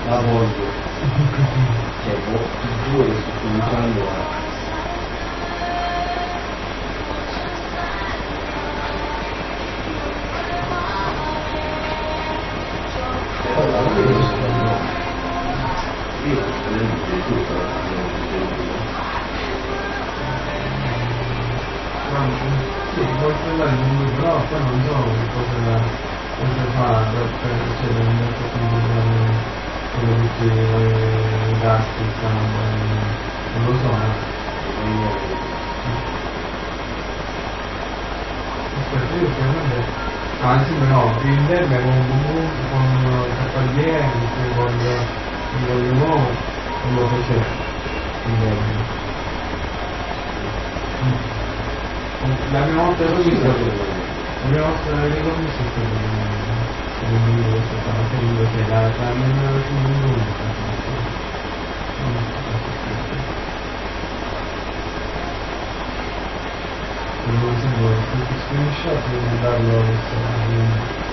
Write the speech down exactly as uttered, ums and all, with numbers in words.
la voglio, cioè i due che sto cominciando a sì, puoi parlare di lui, però poi non so cosa, cosa fa, per cioè non è capito come dice i gatti stanno, non lo so. Aspetta, io chiaramente, anzi no, il derby con comunque con Cappelliere, con il voglio nuovo, non lo faceva il derby. La prima volta che l'ho visto, la prima volta che l'ho visto è stato un video che è stato terribile, cioè la la mia versione di lui non so, questi screenshot devo mandarlo a questa